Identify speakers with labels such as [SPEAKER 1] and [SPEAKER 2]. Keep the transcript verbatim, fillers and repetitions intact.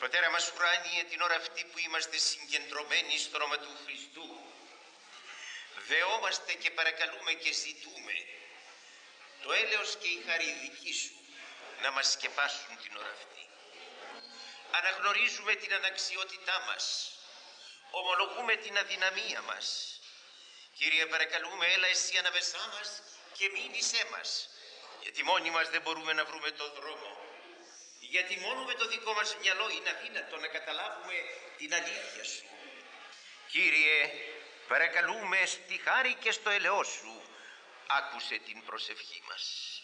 [SPEAKER 1] Πατέρα μας ουράνιε, την ώρα αυτή που είμαστε συγκεντρωμένοι στο όνομα του Χριστού, δεόμαστε και παρακαλούμε και ζητούμε το έλεος και η χάρη δική σου να μας σκεπάσουν την ώρα αυτή. Αναγνωρίζουμε την αναξιότητά μας, ομολογούμε την αδυναμία μας. Κύριε, παρακαλούμε, έλα εσύ ανάμεσά μας και μείνησέ μας, γιατί μόνοι μας δεν μπορούμε να βρούμε τον δρόμο. Γιατί μόνο με το δικό μας μυαλό είναι αδύνατο να καταλάβουμε την αλήθεια σου. Κύριε, παρακαλούμε στη χάρη και στο ελαιό σου, άκουσε την προσευχή μας.